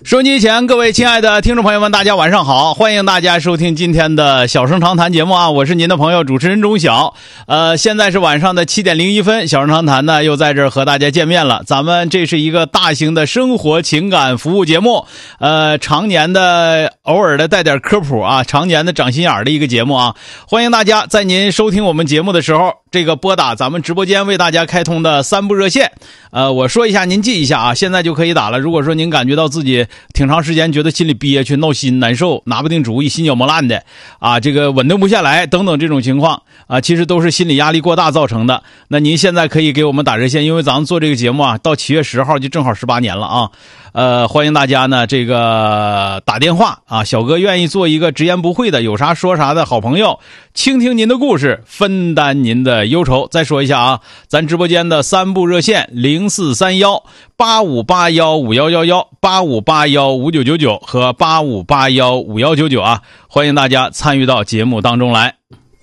收音机前各位亲爱的听众朋友们，大家晚上好，欢迎大家收听今天的小声长谈节目啊，我是您的朋友主持人钟晓。现在是晚上的7点01分，小声长谈呢又在这儿和大家见面了。咱们这是一个大型的生活情感服务节目，常年的偶尔的带点科普啊，常年的长心眼的一个节目啊。欢迎大家在您收听我们节目的时候，这个拨打咱们直播间为大家开通的3部热线。我说一下，您记一下啊，现在就可以打了。如果说您感觉到自己挺长时间觉得心里憋屈、闹心、难受、拿不定主意、心绞磨烂的啊，这个稳定不下来等等这种情况啊，其实都是心理压力过大造成的。那您现在可以给我们打热线，因为咱们做这个节目啊，到7月10号就正好18年了啊。欢迎大家呢这个打电话啊，小哥愿意做一个直言不讳的有啥说啥的好朋友，倾听您的故事，分担您的忧愁。再说一下啊，咱直播间的3部热线043185815111、85815999和85815199啊，欢迎大家参与到节目当中来。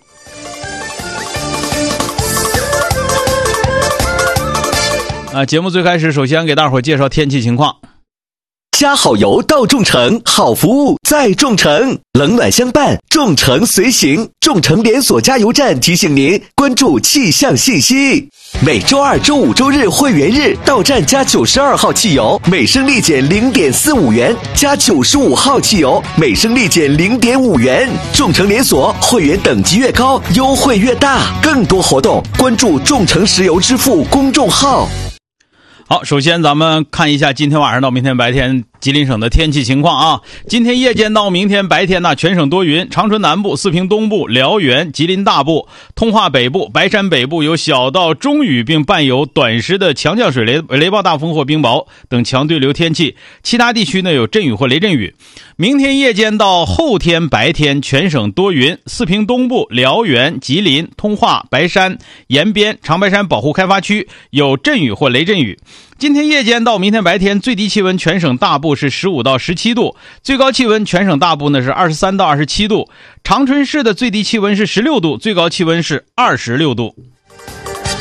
节目最开始首先给大伙介绍天气情况。 加好油到众诚，好服务在众诚，冷暖相伴，众诚随行。众诚连锁加油站提醒您关注气象信息。每周二、周五、周日会员日到站加92号汽油，每升立减 0.45 元；加95号汽油，每升立减 0.5 元。众诚连锁会员等级越高，优惠越大。更多活动关注众诚石油支付公众号。 好，首先咱们看一下今天晚上到明天白天吉林省的天气情况啊。今天夜间到明天白天呢，全省多云，长春南部、四平东部、辽源、吉林大部、通化北部、白山北部有小到中雨，并伴有短时的强降水、雷暴大风或冰雹等强对流天气，其他地区呢有阵雨或雷阵雨。明天夜间到后天白天全省多云，四平东部、辽源、吉林、通化、白山、延边、长白山保护开发区有阵雨或雷阵雨。今天夜间到明天白天最低气温全省大部是15到17度，最高气温全省大部呢是23到27度，长春市的最低气温是16度，最高气温是26度。